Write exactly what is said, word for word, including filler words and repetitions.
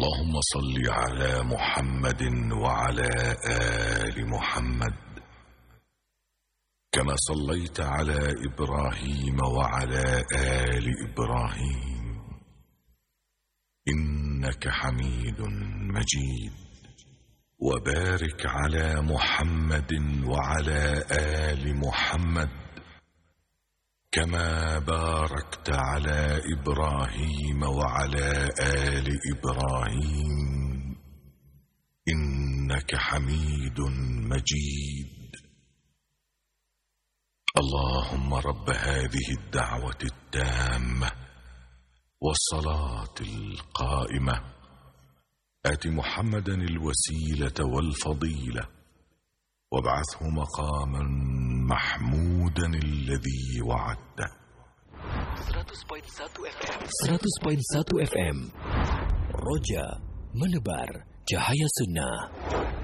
اللهم صل على محمد وعلى آل محمد كما صليت على إبراهيم وعلى آل إبراهيم إنك حميد مجيد. وبارك على محمد وعلى آل محمد كما باركت على إبراهيم وعلى آل إبراهيم إنك حميد مجيد. اللهم رب هذه الدعوة التامة والصلاة القائمة آت محمدا الوسيلة والفضيلة وابعثه مقاما محمودا الذي وعدته. seratus poin satu F M Roja menebar cahaya sunnah.